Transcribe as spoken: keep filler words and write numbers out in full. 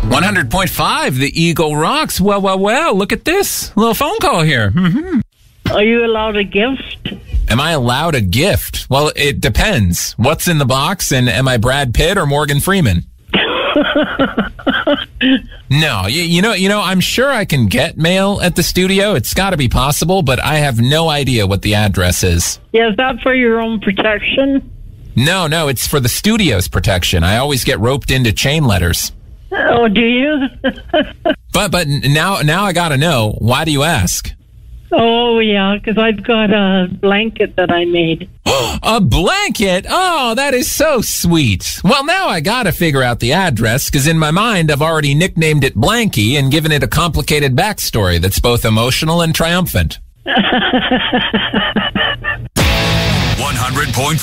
one hundred point five, the Eagle rocks. Well, well, well, look at this. A little phone call here. Mm-hmm. Are you allowed a gift? Am I allowed a gift? Well, it depends. What's in the box, and am I Brad Pitt or Morgan Freeman? No, you, you know, you know, I'm sure I can get mail at the studio. It's got to be possible, but I have no idea what the address is. Yeah, is that for your own protection? No, no, it's for the studio's protection. I always get roped into chain letters. Oh, do you? But but now now I got to know. Why do you ask? Oh, yeah, because I've got a blanket that I made. A blanket? Oh, that is so sweet. Well, now I gotta figure out the address, because in my mind, I've already nicknamed it Blanky and given it a complicated backstory that's both emotional and triumphant. one hundred point